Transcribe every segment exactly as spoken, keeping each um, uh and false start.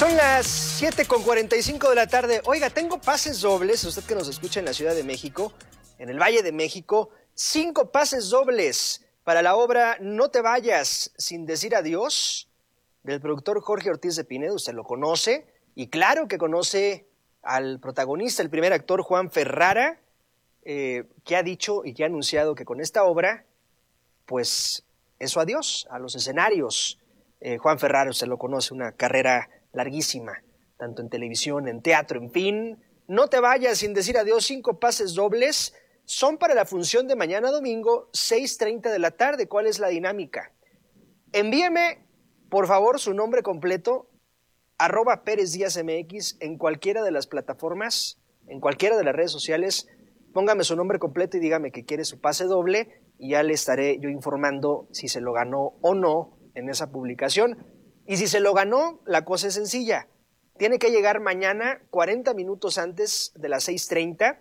Son las siete con cuarenta y cinco de la tarde. Oiga, tengo pases dobles, usted que nos escucha en la Ciudad de México, en el Valle de México, cinco pases dobles para la obra No te vayas sin decir adiós, del productor Jorge Ortiz de Pinedo. Usted lo conoce, y claro que conoce al protagonista, el primer actor, Juan Ferrara, eh, que ha dicho y que ha anunciado que con esta obra, pues, es su adiós a los escenarios. Eh, Juan Ferrara, usted lo conoce, una carrera larguísima, tanto en televisión, en teatro, en fin. No te vayas sin decir adiós, cinco pases dobles, son para la función de mañana domingo, seis treinta de la tarde. ¿Cuál es la dinámica? Envíeme, por favor, su nombre completo, arroba Pérez Díaz M X, en cualquiera de las plataformas, en cualquiera de las redes sociales. Póngame su nombre completo y dígame que quiere su pase doble, y ya le estaré yo informando si se lo ganó o no en esa publicación. Y si se lo ganó, la cosa es sencilla. Tiene que llegar mañana cuarenta minutos antes de las seis treinta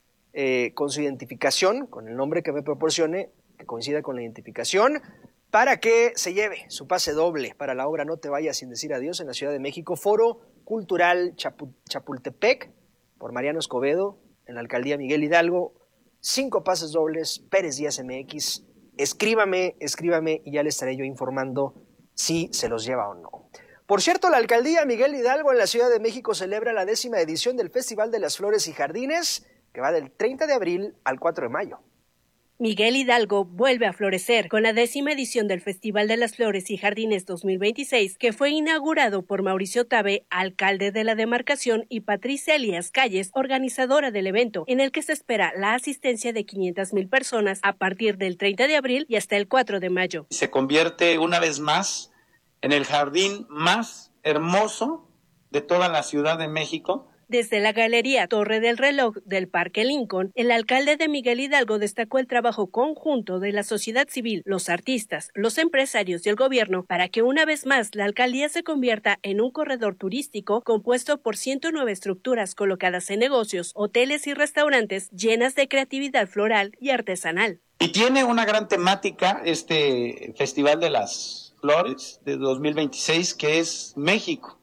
eh, con su identificación, con el nombre que me proporcione, que coincida con la identificación, para que se lleve su pase doble para la obra No te vayas sin decir adiós en la Ciudad de México, Foro Cultural Chapu- Chapultepec, por Mariano Escobedo, en la Alcaldía Miguel Hidalgo. Cinco pases dobles, Pérez Díaz M X. Escríbame, escríbame y ya le estaré yo informando si se los lleva o no. Por cierto, la Alcaldía Miguel Hidalgo en la Ciudad de México celebra la décima edición del Festival de las Flores y Jardines, que va del treinta de abril al cuatro de mayo. Miguel Hidalgo vuelve a florecer con la décima edición del Festival de las Flores y Jardines dos mil veintiséis, que fue inaugurado por Mauricio Tabe, alcalde de la demarcación, y Patricia Elías Calles, organizadora del evento, en el que se espera la asistencia de quinientas mil personas a partir del treinta de abril y hasta el cuatro de mayo. Se convierte una vez más en el jardín más hermoso de toda la Ciudad de México. Desde la Galería Torre del Reloj del Parque Lincoln, el alcalde de Miguel Hidalgo destacó el trabajo conjunto de la sociedad civil, los artistas, los empresarios y el gobierno para que una vez más la alcaldía se convierta en un corredor turístico compuesto por ciento nueve estructuras colocadas en negocios, hoteles y restaurantes llenas de creatividad floral y artesanal. Y tiene una gran temática este Festival de las Flores de dos mil veintiséis, que es México.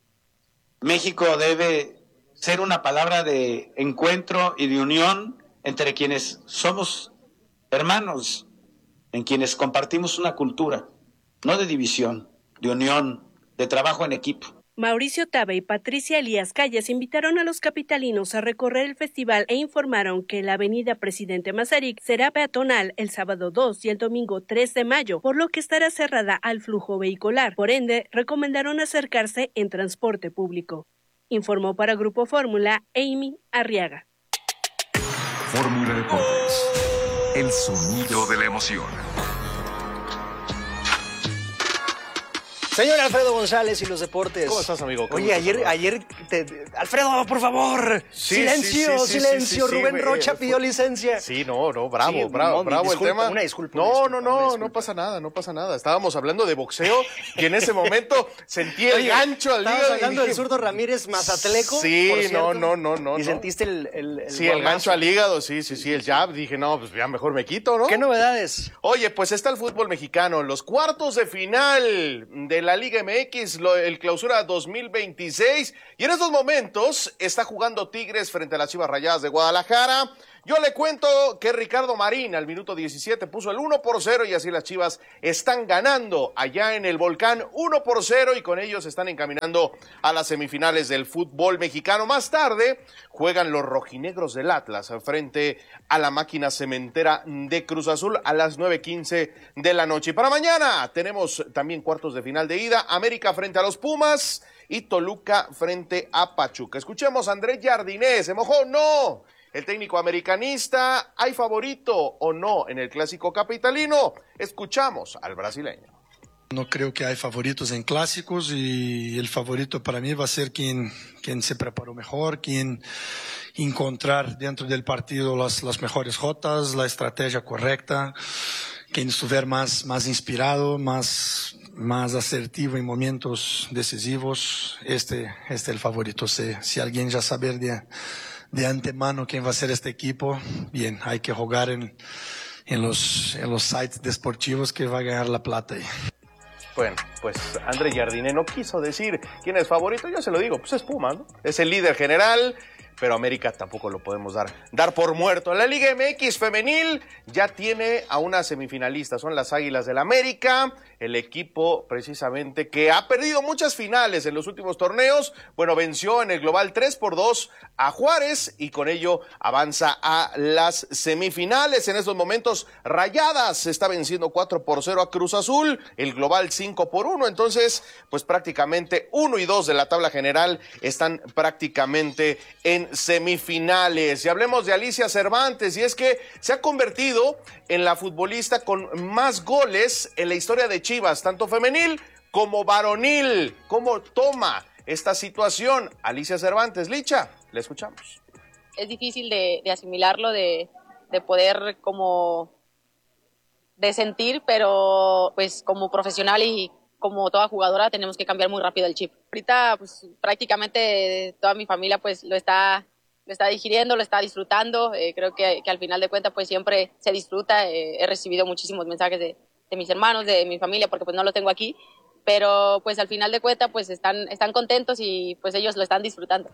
México debe ser una palabra de encuentro y de unión entre quienes somos hermanos, en quienes compartimos una cultura, no de división, de unión, de trabajo en equipo. Mauricio Tabe y Patricia Elías Calles invitaron a los capitalinos a recorrer el festival e informaron que la avenida Presidente Mazarik será peatonal el sábado dos y el domingo tres de mayo, por lo que estará cerrada al flujo vehicular. Por ende, recomendaron acercarse en transporte público. Informó para Grupo Fórmula Amy Arriaga. Fórmula Deportes, el sonido de la emoción. Señor Alfredo González y los deportes. ¿Cómo estás, amigo? ¿Cómo Oye, estás, ayer, amigo? ayer, te, Alfredo, por favor. Sí, silencio, sí, sí, sí, silencio. sí, sí, Rubén sí, Rocha eh, pidió fue... licencia. Sí, no, no, bravo, Sí, bravo, no, bravo disculpa, el tema. Una disculpa. No, una disculpa, no, una no, disculpa. no pasa nada, no pasa nada. Estábamos hablando de boxeo y en ese momento sentí el Oye, gancho al estabas hígado. hablando y dije, del zurdo Ramírez Mazatleco. Sí, por cierto, no, no, no, no. Y no. sentiste el, el, el Sí, el guamazo. gancho al hígado, sí, sí, sí, el jab. Dije, no, pues ya mejor me quito, ¿no? ¿Qué novedades? Oye, pues está el fútbol mexicano, los cuartos de final de la Liga M X, lo, el Clausura dos mil veintiséis, y en estos momentos está jugando Tigres frente a las Chivas Rayadas de Guadalajara. Yo le cuento que Ricardo Marín al minuto diecisiete puso el uno por cero y así las Chivas están ganando allá en el Volcán uno por cero y con ellos están encaminando a las semifinales del fútbol mexicano. Más tarde juegan los rojinegros del Atlas frente a la máquina cementera de Cruz Azul a las nueve quince de la noche. Y para mañana tenemos también cuartos de final de ida, América frente a los Pumas y Toluca frente a Pachuca. Escuchemos a Andrés Jardinés, ¿se mojó? No. El técnico americanista, ¿hay favorito o no en el clásico capitalino? Escuchamos al brasileño. No creo que hay favoritos en clásicos y el favorito para mí va a ser quien, quien se preparó mejor, quien encontrar dentro del partido las, las mejores jotas, la estrategia correcta, quien estuviera más, más inspirado, más, más asertivo en momentos decisivos. Este, este es el favorito. Si, si alguien ya sabe de... de antemano quién va a ser este equipo, bien, hay que jugar en, en, los, en los sites deportivos que va a ganar la plata ahí. Bueno, pues André Jardine no quiso decir quién es favorito, yo se lo digo, pues es Pumas, ¿no? Es el líder general, pero América tampoco lo podemos dar, dar por muerto. La Liga M X femenil ya tiene a una semifinalista, son las Águilas del América, el equipo precisamente que ha perdido muchas finales en los últimos torneos. Bueno, venció en el global tres por dos a Juárez y con ello avanza a las semifinales. En estos momentos Rayadas está venciendo cuatro por cero a Cruz Azul, el global cinco por uno, entonces pues prácticamente uno y dos de la tabla general están prácticamente en semifinales. Y hablemos de Alicia Cervantes, y es que se ha convertido en la futbolista con más goles en la historia de Chivas, tanto femenil como varonil. ¿Cómo toma esta situación Alicia Cervantes? Licha, le escuchamos. Es difícil de, de asimilarlo, de, de poder como de sentir, pero pues como profesional y como toda jugadora tenemos que cambiar muy rápido el chip. Ahorita pues prácticamente toda mi familia pues lo está lo está digiriendo, lo está disfrutando. Eh, creo que, que al final de cuentas pues siempre se disfruta. Eh, he recibido muchísimos mensajes de, de mis hermanos, de mi familia, porque pues no los tengo aquí, pero pues al final de cuentas pues están, están contentos y pues ellos lo están disfrutando.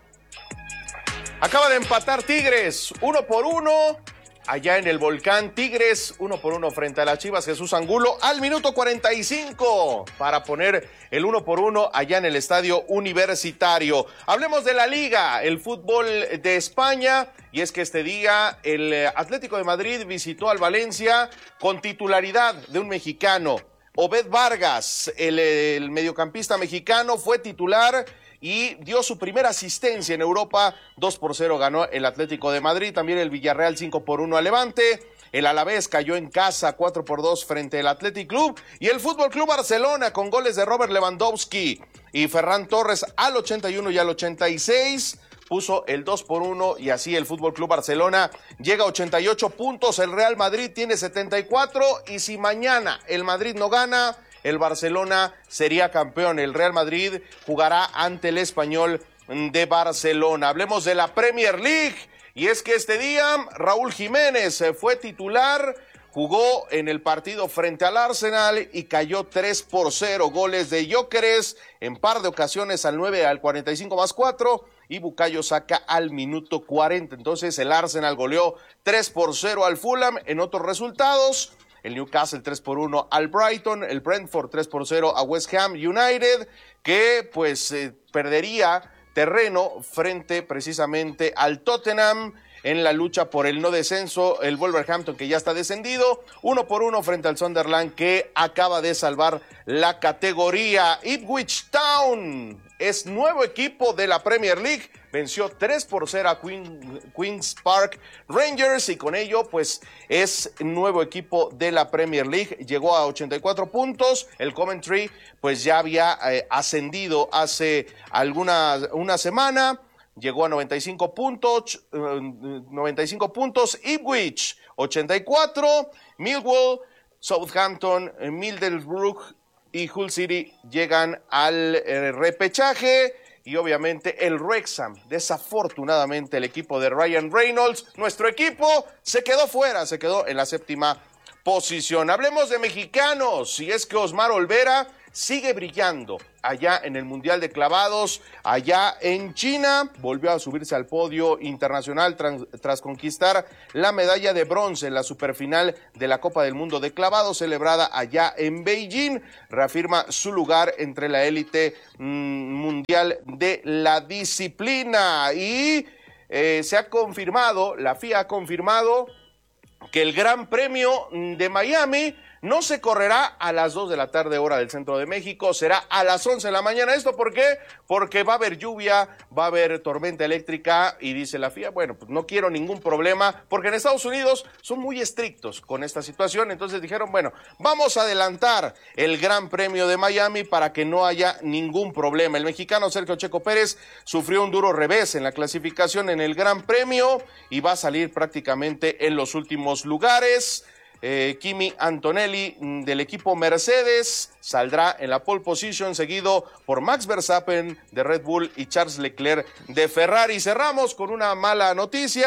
Acaba de empatar Tigres, uno por uno. Allá en el Volcán, Tigres, uno por uno frente a las Chivas. Jesús Angulo al minuto cuarenta y cinco para poner el uno por uno allá en el Estadio Universitario. Hablemos de la Liga, el fútbol de España, y es que este día el Atlético de Madrid visitó al Valencia con titularidad de un mexicano. Obed Vargas, el, el mediocampista mexicano, fue titular y dio su primera asistencia en Europa. Dos por cero ganó el Atlético de Madrid, también el Villarreal cinco por uno a Levante, el Alavés cayó en casa cuatro por dos frente al Athletic Club, y el Fútbol Club Barcelona con goles de Robert Lewandowski y Ferran Torres al ochenta y uno y al ochenta y seis puso el dos por uno, y así el Fútbol Club Barcelona llega a ochenta y ocho puntos, el Real Madrid tiene setenta y cuatro, y si mañana el Madrid no gana, el Barcelona sería campeón. El Real Madrid jugará ante el Español de Barcelona. Hablemos de la Premier League, y es que este día Raúl Jiménez fue titular, jugó en el partido frente al Arsenal y cayó tres por cero. Goles de Gyökeres en par de ocasiones al nueve, al cuarenta y cinco más cuatro, y Bukayo Saka al minuto cuarenta. Entonces el Arsenal goleó tres por cero al Fulham. En otros resultados, el Newcastle tres por uno al Brighton, el Brentford tres por cero a West Ham United, que pues eh, perdería terreno frente precisamente al Tottenham en la lucha por el no descenso. El Wolverhampton, que ya está descendido, uno por uno frente al Sunderland, que acaba de salvar la categoría. Ipswich Town es nuevo equipo de la Premier League, venció tres por cero a Queen, Queen's Park Rangers, y con ello pues es nuevo equipo de la Premier League, llegó a ochenta y cuatro puntos. El Coventry pues ya había eh, ascendido hace alguna una semana, llegó a noventa y cinco puntos, noventa y cinco puntos. Ipswich ochenta y cuatro, Millwall, Southampton, Middlesbrough y Hull City llegan al eh, repechaje. Y obviamente el Wrexham, desafortunadamente el equipo de Ryan Reynolds, nuestro equipo, se quedó fuera, se quedó en la séptima posición. Hablemos de mexicanos, y es que Osmar Olvera sigue brillando allá en el Mundial de Clavados, allá en China. Volvió a subirse al podio internacional tras, tras conquistar la medalla de bronce en la superfinal de la Copa del Mundo de Clavados, celebrada allá en Beijing. Reafirma su lugar entre la élite mmm, mundial de la disciplina. Y eh, se ha confirmado, la F I A ha confirmado que el Gran Premio de Miami no se correrá a las dos de la tarde hora del centro de México, será a las once de la mañana. ¿Esto por qué? Porque va a haber lluvia, va a haber tormenta eléctrica, y dice la F I A, bueno, pues no quiero ningún problema, porque en Estados Unidos son muy estrictos con esta situación. Entonces dijeron, bueno, vamos a adelantar el Gran Premio de Miami para que no haya ningún problema. El mexicano Sergio Checo Pérez sufrió un duro revés en la clasificación en el Gran Premio y va a salir prácticamente en los últimos lugares. Eh, Kimi Antonelli del equipo Mercedes saldrá en la pole position, seguido por Max Verstappen de Red Bull y Charles Leclerc de Ferrari. Cerramos con una mala noticia.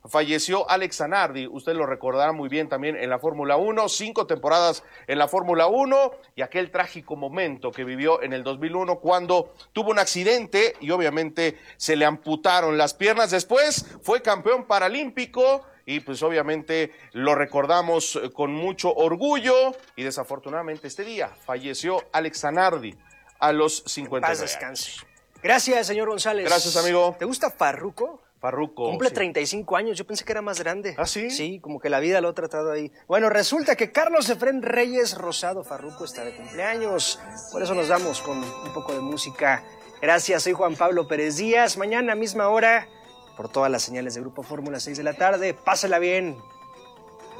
falleció Alex Zanardi, usted lo recordará muy bien también en la Fórmula uno, cinco temporadas en la Fórmula uno y aquel trágico momento que vivió en el dos mil uno cuando tuvo un accidente y obviamente se le amputaron las piernas. Después fue campeón paralímpico y pues obviamente lo recordamos con mucho orgullo y desafortunadamente este día falleció Alex Zanardi a los cincuenta y nueve años. Gracias, señor González. Gracias, amigo. ¿Te gusta Farruko? Farruko. Cumple sí. treinta y cinco años, yo pensé que era más grande. ¿Ah, sí? Sí, como que la vida lo ha tratado ahí. Bueno, resulta que Carlos Efrén Reyes Rosado Farruko está de cumpleaños. Por eso nos damos con un poco de música. Gracias, soy Juan Pablo Pérez Díaz. Mañana, misma hora, por todas las señales de Grupo Fórmula, seis de la tarde. Pásela bien.